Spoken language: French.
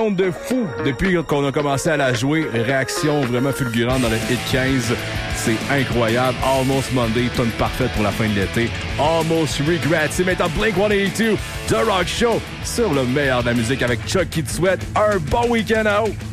De fou depuis qu'on a commencé à la jouer. Réaction vraiment fulgurante dans le Hit 15. C'est incroyable. Almost Monday, tonne parfaite pour la fin de l'été. Almost Regret. C'est maintenant Blink-182, The Rock Show sur le meilleur de la musique avec Chuck qui te souhaite un bon week-end à haut.